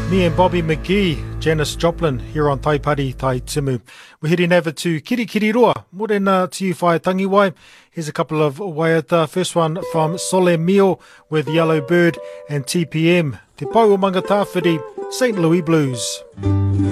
Me and Bobby McGee, Janis Joplin, here on Taipari Tai Timu. We're heading over to Kirikiriroa, morena tiu whae tangi wai. Here's a couple of waiata. First one from Sole Mio with Yellow Bird and TPM. Te Pau o Mangatawhiri, St. Louis Blues.